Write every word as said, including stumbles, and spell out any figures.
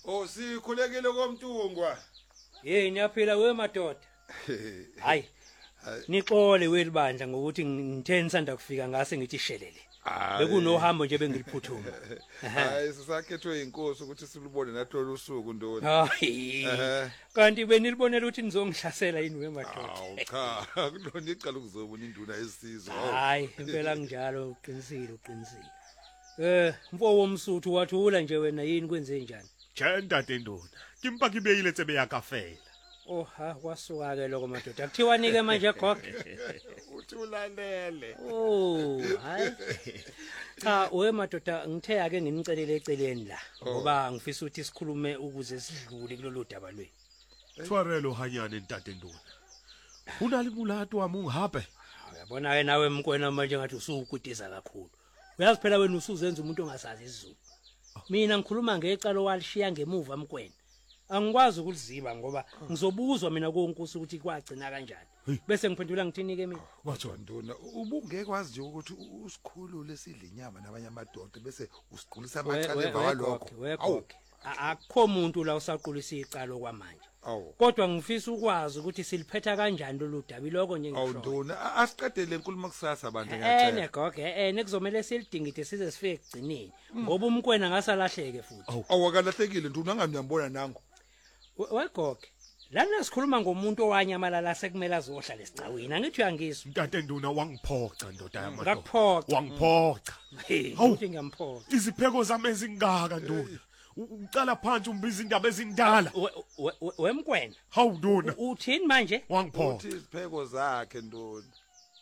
Oh sikhulekile komntungwa. Hey niyaphila we madoda. Hayi. Nixole welibandla ngokuthi ngithe nisanda kufika ngase ngithi shelele. Bekunohambo nje bengiliphuthuma. Hayi sisakhethwe inkosi ukuthi silubone natholo usuku ndoni. Hayi. Kanti benilibonela ukuthi nizongihlasela yini we madoda. Awu cha, kulona iqala ukuzobona induna yesizwe. Hayi, impela kunjalo uqinisile uqinisile. Eh, mfo womsuthu wathula nje wena yini kwenze njani? Tjhe ntate nduna, kimpa kibeyile tsebe yakafela. Oh ha kwasuka ke lokho madoda. Kuthiwa nike manje goge. Uthi ulalele. Oh, hayi. Cha, we madoda ngithe ake nginicelele eceleni la ngoba ngifisa ukuthi sikhulume ukuze sidlule kulolu daba lweni. Thwarelo hanyane ntate nduna. Unali mulato wami ungabe? Uyabona ke nawe mkwena manje ngathi usukutiza kakhulu. Uyaziphela wena usuzenza umuntu ongasazi isizulu. Mina ngikhuluma ngecala walishiya ngemuva mkwena. Angikwazi ukuliziba ngoba ngizobuzwa mina konkusi ukuthi kwagcina kanjani. Bese ngiphendula ngithini ke mina? Wathi nduna ubungekwazi nje ukuthi usikhulule sidle inyama nabanye amadoda bese usiqulisa amacala emva kwalokho. Awu akukho umuntu la usaqulisa icala kwamanje. Kodwa ngifisa ukwazi ukuthi siliphetha kanjani lolu dabi lokho nje ngisho. Awu nduna asiqedele inkulumo kusasa abantu ngiyacela. Eh negoge eh nekuzomela silidingide size sifike egcineni ngoba umkwena ngasalahleke futhi. Awakalahlekile nduna ngiyambona nango. Wegoge lana sikhuluma ngomuntu owanyamalala sekumele azohlala esicawini angithi uyangizwa ntate nduna wangiphoca ndoda yamadoda ngakuphoca wangiphoca hawu ngiyamphoca izipheko zami ezingaka nduna ucala phansi umbiza indaba ezindala wemkwena hawu nduna uthini manje wangiphoca uthi izipheko zakhe nduna